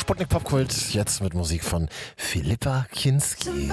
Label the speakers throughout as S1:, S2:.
S1: Sputnik Popkult, jetzt mit Musik von Philippa Kinski.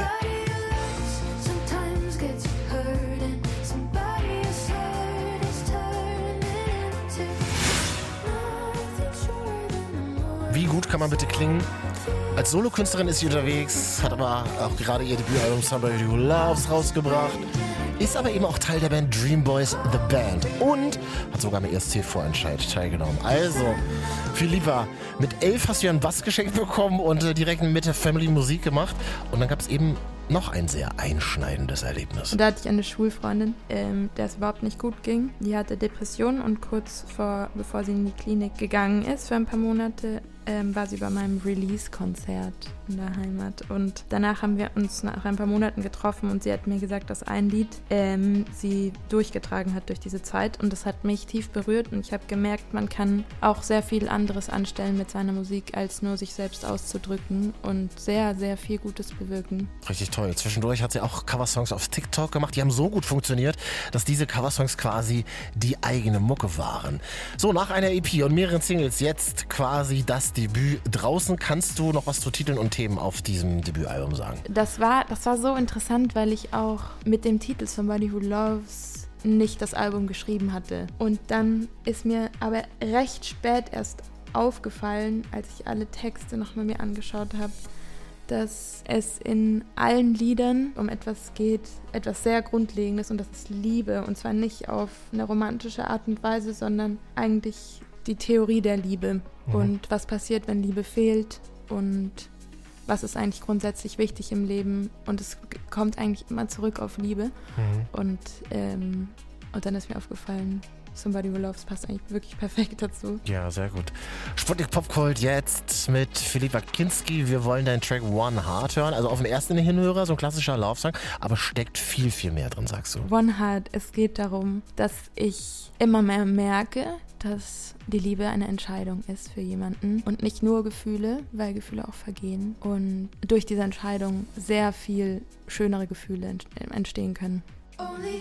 S1: Wie gut kann man bitte klingen? Als Solokünstlerin ist sie unterwegs, hat aber auch gerade ihr Debütalbum Somebody Who Loves rausgebracht, ist aber eben auch Teil der Band Dream Boys The Band und hat sogar am ESC-Vorentscheid teilgenommen. Also, Philippa, mit 11 hast du ja einen Bass geschenkt bekommen und direkt mit der Family Musik gemacht. Und dann gab es eben noch ein sehr einschneidendes Erlebnis.
S2: Und da hatte ich eine Schulfreundin, der es überhaupt nicht gut ging. Die hatte Depressionen und bevor sie in die Klinik gegangen ist für ein paar Monate, war sie bei meinem Release-Konzert in der Heimat. Und danach haben wir uns nach ein paar Monaten getroffen und sie hat mir gesagt, dass ein Lied sie durchgetragen hat durch diese Zeit. Und das hat mich tief berührt und ich habe gemerkt, man kann auch sehr viel anderes anstellen mit seiner Musik, als nur sich selbst auszudrücken und sehr, sehr viel Gutes bewirken.
S1: Richtig toll. Zwischendurch hat sie auch Coversongs auf TikTok gemacht. Die haben so gut funktioniert, dass diese Coversongs quasi die eigene Mucke waren. So, nach einer EP und mehreren Singles jetzt quasi das Debüt draußen. Kannst du noch was zu Titeln und Themen auf diesem Debütalbum sagen?
S2: Das war so interessant, weil ich auch mit dem Titel Somebody Who Loves nicht das Album geschrieben hatte. Und dann ist mir aber recht spät erst aufgefallen, als ich alle Texte nochmal mir angeschaut habe, dass es in allen Liedern um etwas geht, etwas sehr Grundlegendes, und das ist Liebe. Und zwar nicht auf eine romantische Art und Weise, sondern eigentlich die Theorie der Liebe und was passiert, wenn Liebe fehlt und was ist eigentlich grundsätzlich wichtig im Leben. Und es kommt eigentlich immer zurück auf Liebe. Und dann ist mir aufgefallen, Somebody Who Loves passt eigentlich wirklich perfekt dazu.
S1: Ja, sehr gut. Sputnik Popkult jetzt mit Philippa Kinski. Wir wollen deinen Track One Heart hören. Also auf den ersten Hinhörer, so ein klassischer Love-Song, aber steckt viel, viel mehr drin, sagst du.
S2: One Heart, es geht darum, dass ich immer mehr merke, dass die Liebe eine Entscheidung ist für jemanden und nicht nur Gefühle, weil Gefühle auch vergehen und durch diese Entscheidung sehr viel schönere Gefühle entstehen können.
S3: Only